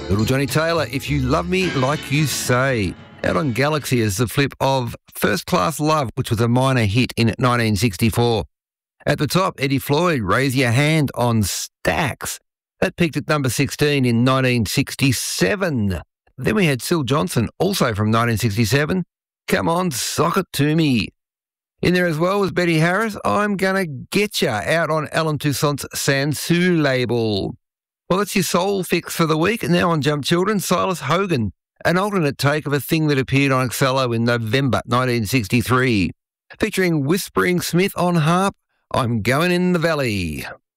Little Johnny Taylor, If You Love Me Like You Say. Out on Galaxy is the flip of First Class Love, which was a minor hit in 1964. At the top, Eddie Floyd, Raise Your Hand on Stax. That peaked at number 16 in 1967. Then we had Syl Johnson, also from 1967. Come On, Sock It To Me. In there as well was Betty Harris, I'm Gonna Get Ya, out on Alan Toussaint's Sansu label. Well, that's your soul fix for the week. Now on Jump Children, Silas Hogan, an alternate take of a thing that appeared on Excello in November 1963. Featuring Whispering Smith on harp, I'm Going in the Valley.